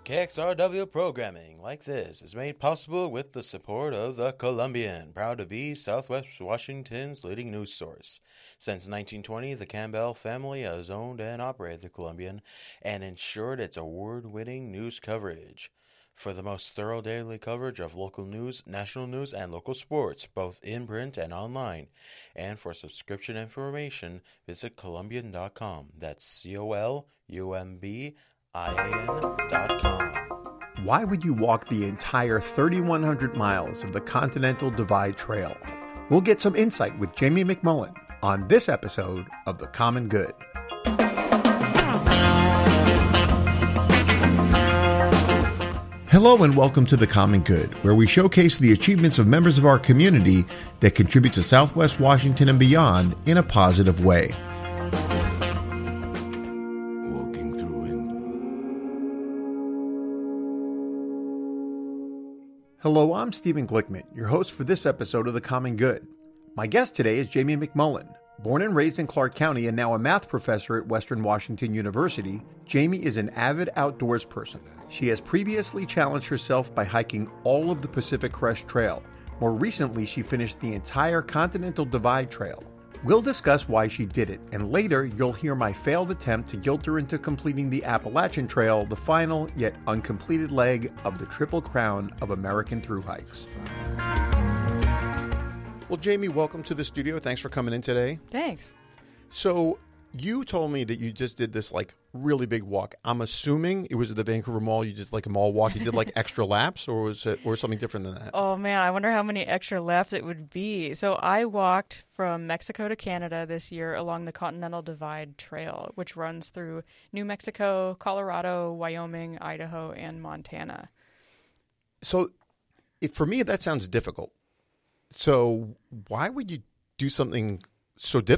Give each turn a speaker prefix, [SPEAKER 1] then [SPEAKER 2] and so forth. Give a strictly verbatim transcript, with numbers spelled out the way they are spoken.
[SPEAKER 1] K X R W programming like this is made possible with the support of the Columbian, proud to be Southwest Washington's leading news source. Since nineteen twenty, the Campbell family has owned and operated the Columbian and ensured its award-winning news coverage. For the most thorough daily coverage of local news, national news, and local sports, both in print and online, and for subscription information, visit Columbian dot com. That's C O L U M B I A N dot com.
[SPEAKER 2] Why would you walk the entire thirty-one hundred miles of the Continental Divide Trail? We'll get some insight with Jamie McMullen on this episode of The Common Good. Hello and welcome to The Common Good, where we showcase the achievements of members of our community that contribute to Southwest Washington and beyond in a positive way. Hello, I'm Stephen Glickman, your host for this episode of The Common Good. My guest today is Jamie McMullen. Born and raised in Clark County and now a math professor at Western Washington University, Jamie is an avid outdoors person. She has previously challenged herself by hiking all of the Pacific Crest Trail. More recently, she finished the entire Continental Divide Trail. We'll discuss why she did it, and later you'll hear my failed attempt to guilt her into completing the Appalachian Trail, the final yet uncompleted leg of the Triple Crown of American thru hikes. Well, Jamie, welcome to the studio. Thanks for coming in today.
[SPEAKER 3] Thanks.
[SPEAKER 2] So you told me that you just did this like really big walk. I'm assuming it was at the Vancouver Mall. You did like a mall walk. You did like extra laps, or was it or something different than that?
[SPEAKER 3] Oh man, I wonder how many extra laps it would be. So I walked from Mexico to Canada this year along the Continental Divide Trail, which runs through New Mexico, Colorado, Wyoming, Idaho, and Montana.
[SPEAKER 2] So if, for me, that sounds difficult. So why would you do something so difficult?